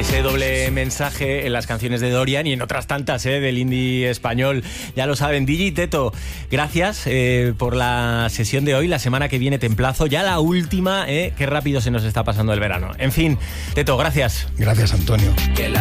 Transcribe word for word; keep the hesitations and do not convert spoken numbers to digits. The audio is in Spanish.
Ese doble mensaje en las canciones de Dorian y en otras tantas eh, del indie español, ya lo saben. D J Teto, gracias eh, por la sesión de hoy. La semana que viene te emplazo, ya la última, eh, qué rápido se nos está pasando el verano. En fin, Teto, gracias. Gracias, Antonio. Que la